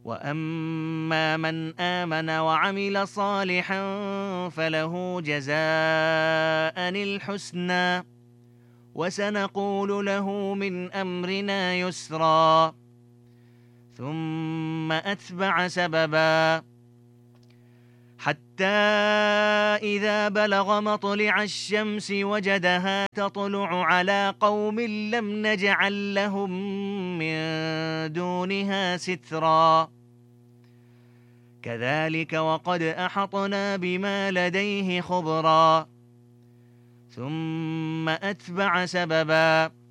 وأما من آمن وعمل صالحا فله جزاء الحسنى وسنقول له من أمرنا يسرا ثم أتبع سببا حتى إذا بلغ مطلع الشمس وجدها تطلع على قوم لم نجعل لهم من دونها سترا كذلك وقد أحطنا بما لديه خبرا ثم أتبع سببا